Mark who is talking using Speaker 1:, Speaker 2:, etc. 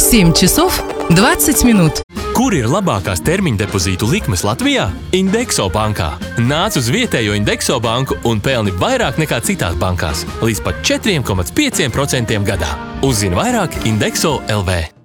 Speaker 1: 7 часов 20 минут.
Speaker 2: Kur ir labākās termiņa depozītu likmes Latvijā? Indexo bankā. Nāc uz vietējo Indexo banku un pelni vairāk nekā citās bankās. Līdz pat 4,5% gadā. Uzzini vairāk Indexo LV.